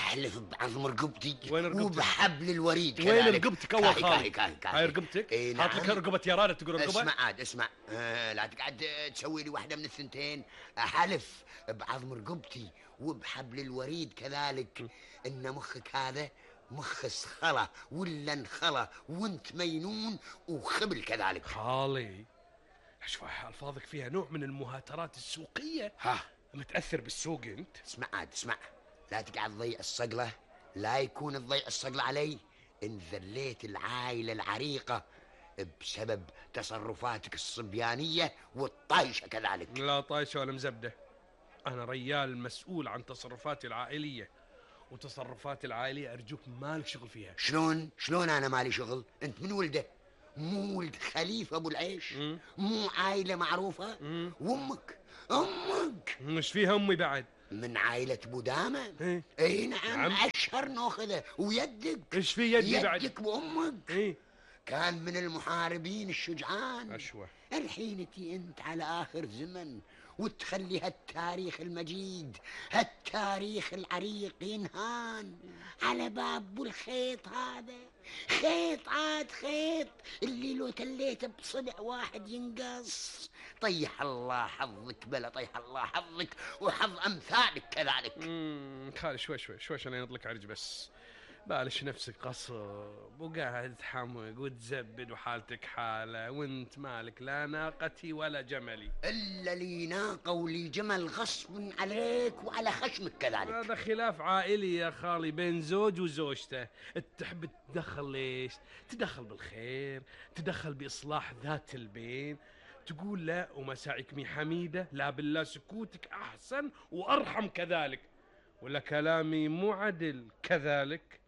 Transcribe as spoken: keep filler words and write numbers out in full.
احلف بعظم رقبتي وين رقبتك؟ وبحبل الوريد كذلك. وين رقبتك اول كاهي خالي؟ كاهي كاهي هاي رقبتك؟ إيه حاط نعم. لك رقبة يرادة تقول رقبة؟ اسمع عاد اسمع، آه لا تقعد تسوي لي واحدة من الثنتين. احلف بعظم رقبتي وبحبل الوريد كذلك ان مخك هذا مخ صخلة ولا انخلى وانت مينون وخبل كذلك. خالي شوف الفاظك فيها نوع من المهاترات السوقية. ها متأثر بالسوق انت؟ اسمع عاد اسمع، لا تقعد تضيع الصقلة، لا يكون تضيع الصقلة علي. ان ذليت العائلة العريقة بسبب تصرفاتك الصبيانية والطايشة كذلك. لا طايشة ولا مزبدة، أنا ريال مسؤول عن تصرفاتي العائلية، وتصرفاتي العائلية أرجوك مالك شغل فيها. شلون شلون أنا مالي شغل؟ أنت من ولده؟ مو ولد خليفة أبو العيش؟ مم. مو عائلة معروفة؟ مم. وأمك أمك مش فيها أمي بعد؟ من عائلة بودامة؟ إيه؟ اي نعم, نعم. أشهر ناخذه. ويدك إيش في يدي بعد؟ يدك وأمك إيه؟ كان من المحاربين الشجعان. أشوى. الحين تي أنت على آخر زمن وتخلي هالتاريخ المجيد هالتاريخ العريق ينهان على باب الخيط هذا. خيط عاد خيط اللي لو تليته بصدع واحد ينقص. طيح الله حظك بلا طيح الله حظك وحظ أمثالك كذلك. امم خالي شوي شوي شوي عشان ينطلق عرج بس. بالش نفسك قصب وقاعد تحمق وتزبد وحالتك حالة، وانت مالك لا ناقتي ولا جملي. إلا لي ناقة ولي جمل غصب عليك وعلى خشمك كذلك. هذا خلاف عائلي يا خالي بين زوج وزوجته. تحب تدخل ليش؟ تدخل بالخير، تدخل بإصلاح ذات البين، تقول لا ومساعيك حميدة، لا بالله سكوتك أحسن وأرحم كذلك، ولا كلامي مو عدل كذلك.